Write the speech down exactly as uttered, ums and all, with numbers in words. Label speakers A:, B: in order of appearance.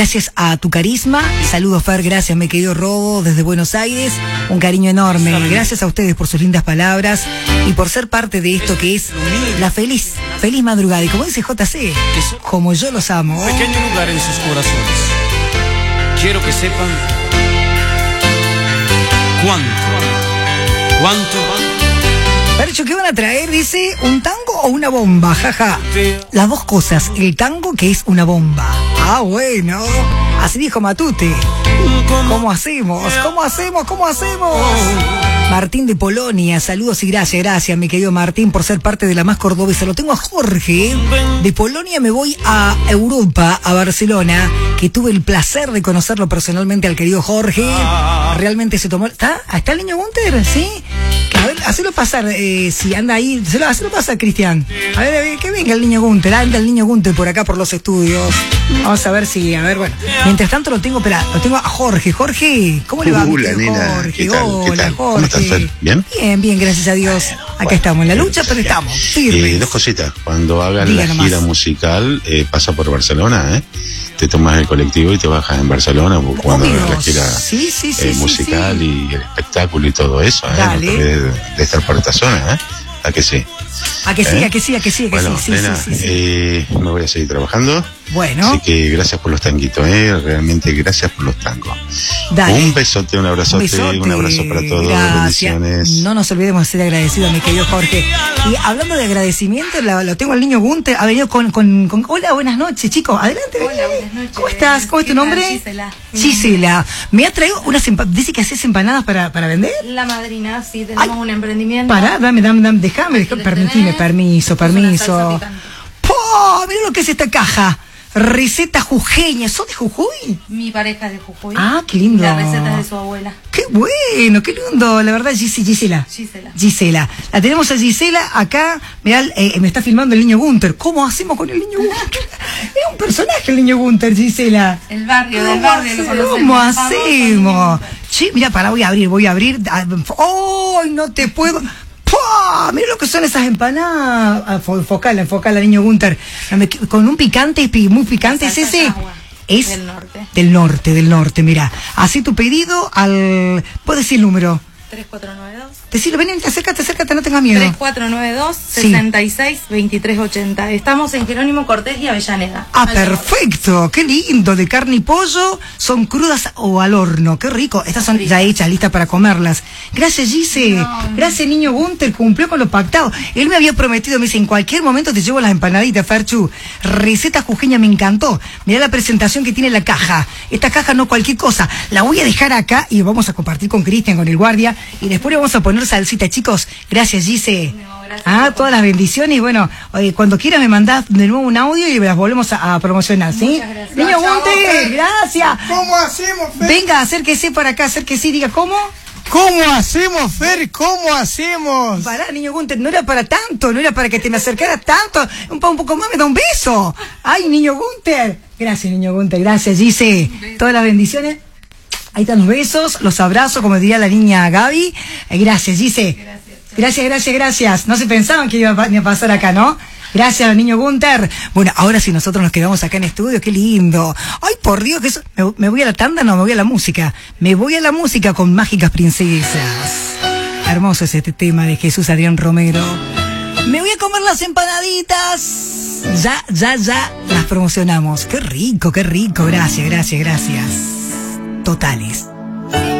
A: Gracias a tu carisma. Saludos, Fer, gracias, mi querido Robo, desde Buenos Aires. Un cariño enorme. Gracias a ustedes por sus lindas palabras y por ser parte de esto que es la feliz, feliz madrugada. Y como dice J C, como yo los amo.
B: Un pequeño lugar en sus corazones. Quiero que sepan cuánto, cuánto.
A: Percho, ¿qué van a traer? Dice, ¿un tango o una bomba? Jaja. Las dos cosas. El tango, que es una bomba. Ah, bueno. Así dijo Matute. ¿Cómo hacemos? ¿Cómo hacemos? ¿Cómo hacemos? Martín de Polonia, saludos y gracias, gracias, mi querido Martín, por ser parte de la más cordobesa. Lo tengo a Jorge. De Polonia me voy a Europa, a Barcelona, que tuve el placer de conocerlo personalmente al querido Jorge. Realmente se tomó... ¿Está? ¿Está el niño Gunter? ¿Sí? A ver, hacelo pasar, eh, si anda ahí, hacelo, hacelo pasar, Cristian. A ver, a ver, que venga el niño Gunter, anda el niño Gunter por acá por los estudios. Vamos a ver si, a ver, bueno. Mientras tanto lo tengo, espera, lo tengo a Jorge. Jorge, ¿cómo le va?
C: Hola, nena.
A: Jorge,
C: ¿Qué tal?
A: hola,
C: ¿Qué tal?
A: Jorge.
C: ¿Cómo estás, Fer? ¿Bien?
A: Bien, bien, gracias a Dios. Acá bueno, estamos en la lucha, pero estamos firmes.
C: Eh, dos cositas. Cuando hagas
A: Diga
C: la
A: nomás.
C: gira musical, eh, pasa por Barcelona, ¿eh? Te tomas el colectivo y te bajas en Barcelona cuando hagas la gira
A: sí, sí, sí,
C: eh,
A: sí,
C: musical
A: sí.
C: y el espectáculo y todo eso, ¿eh?
A: Dale.
C: No te olvides de, de estar por esta zona, ¿eh? ¿A que sí?
A: A que sí,
C: ¿Eh?
A: a que sí, a que sí, a que
C: Bueno,
A: sí, sí,
C: nena,
A: sí, sí, sí.
C: Eh, me voy a seguir trabajando.
A: Bueno.
C: Así que gracias por los tanguitos, ¿eh? Realmente gracias por los tangos.
A: Dale.
C: Un besote, un abrazote,
A: Un besote.
C: un abrazo para todos.
A: Gracias.
C: Bendiciones.
A: No nos olvidemos de ser agradecidos, mi querido Jorge. Y hablando de agradecimiento, lo, lo tengo al niño Gunter, ha venido con, con, con... Hola, buenas noches, chicos. Adelante.
D: Hola, buenas noches.
A: ¿Cómo estás? ¿Cómo es tu nombre?
D: Gisela.
A: Gisela. Me ha traído unas empanadas. Dice que haces empanadas para, para vender.
D: La madrina, sí, tenemos
A: Ay,
D: un emprendimiento.
A: Pará, dame, dame, dame, déjame,
D: Aquí
A: déjame,
D: les
A: permitime,
D: tenés.
A: permiso,
D: Es una salsa
A: permiso.
D: picante.
A: ¡Po! Mira lo que es esta caja. Receta jujeña. ¿Sos de Jujuy?
D: Mi pareja es de Jujuy.
A: Ah, qué lindo.
D: La receta es de su abuela.
A: Qué bueno, qué lindo, la verdad, Gis- Gisela.
D: Gisela.
A: Gisela. La tenemos a Gisela acá. Mirá, eh, me está filmando el niño Gunter. ¿Cómo hacemos con el niño Gunter? Es un personaje el niño Gunter, Gisela.
D: El barrio, del
A: ¿Cómo
D: barrio,
A: hace-
D: lo conocemos.
A: ¿Cómo
D: Famoso
A: hacemos?
D: niño.
A: Sí, mira, pará, voy a abrir, voy a abrir. ¡Oh, no te puedo! ¡Pah! Mira lo que son esas empanadas. Ah, fo- Enfocala, enfocala, niño Gunter. Dame- Con un picante, pi- muy picante, ¿es
D: Salsa
A: ese?
D: yagua,
A: Es
D: del norte.
A: Del norte, del norte, mira. Así tu pedido al... ¿Puedes decir el número?
D: tres cuatro nueve dos.
A: Decirlo, ven, acércate, acércate, no tengas miedo.
D: tres cuatro nueve dos,
A: Sí.
D: seis seis, dos tres ocho cero. Estamos en Jerónimo Cortés y Avellaneda.
A: Ah,
D: Al
A: perfecto, qué lindo, de carne y pollo, son crudas o al horno, qué rico. Estas son ya hechas, listas para comerlas. Gracias, Gise.
D: No.
A: Gracias, niño Gunter, cumplió con lo pactado. Él me había prometido, me dice, en cualquier momento te llevo las empanaditas, Ferchu. Receta jujeña, me encantó. Mirá la presentación que tiene la caja. Esta caja no cualquier cosa. La voy a dejar acá y vamos a compartir con Cristian, con el guardia, y después le vamos a poner salsita, chicos. Gracias, Gise.
D: No, gracias
A: Ah,
D: por-
A: todas las bendiciones. Y bueno, oye, cuando quieras me mandás de nuevo un audio y las volvemos a, a promocionar, ¿sí?
D: Muchas gracias.
A: Niño
E: Gracias,
A: Gunter,
E: Fer.
A: gracias.
E: ¿Cómo hacemos, Fer?
A: Venga, acérquese para acá, acérquese, diga, ¿cómo?
E: ¿Cómo hacemos, Fer? ¿Cómo hacemos?
A: Pará, niño Gunter, no era para tanto, no era para que te me acercaras tanto. Un, po- un poco más, me da un beso. Ay, niño Gunter. Gracias, niño Gunter, gracias, Gise. Todas las bendiciones. Ahí están los besos, los abrazos, como diría la niña Gaby. Eh, gracias, Gise. Gracias, gracias, gracias. No se pensaban que iba a, pa- ni a pasar acá, ¿no? Gracias, niño Gunter. Bueno, ahora sí nosotros nos quedamos acá en estudio, qué lindo. Ay, por Dios, que eso... ¿Me, me voy a la tanda? No, me voy a la música. Me voy a la música con Mágicas Princesas. Hermoso es este tema de Jesús Adrián Romero. Me voy a comer las empanaditas. Ya, ya, ya las promocionamos. Qué rico, qué rico. Gracias, gracias, gracias. Totales.